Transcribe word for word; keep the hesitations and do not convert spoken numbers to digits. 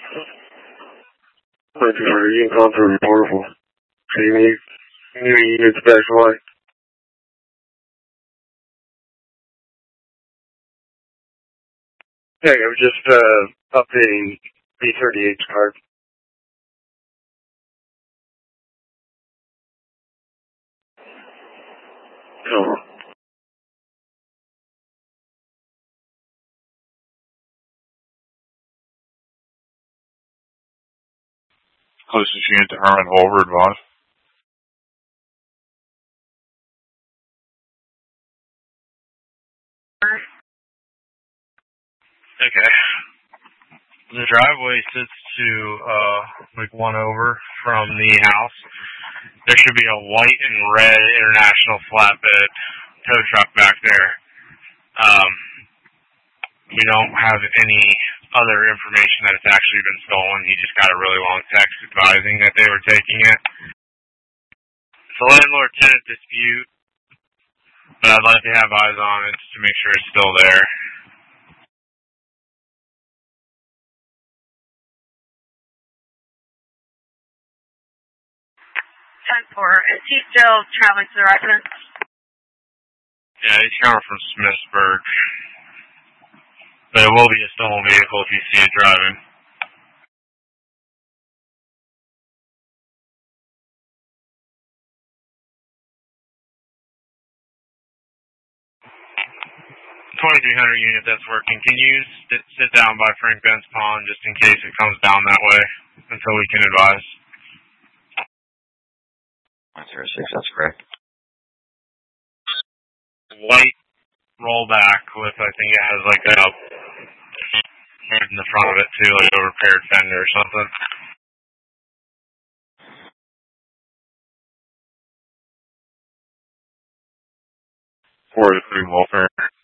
Thank you for the encounter reportable. So you need, you need special light. Hey, I was just, uh, updating B thirty-eight's card. Oh. Closest unit to Herman Holbert, boss. Okay. The driveway sits to, uh, like one over from the house. There should be a white and red International flatbed tow truck back there. Um, we don't have any other information that it's actually been stolen. He just got a really long text advising that they were taking it. It's a landlord-tenant dispute, but I'd like to have eyes on it just to make sure it's still there. ten four. Is he still traveling to the residence? Yeah, he's coming from Smithsburg. But it will be a stolen vehicle if you see it driving. twenty-three hundred unit that's working. Can you sit, sit down by Frank Ben's Pond just in case it comes down that way until we can advise? one zero six, that's correct. White rollback with, I think it has like a in the front of it too, like a repaired fender or something. four oh three Welfare.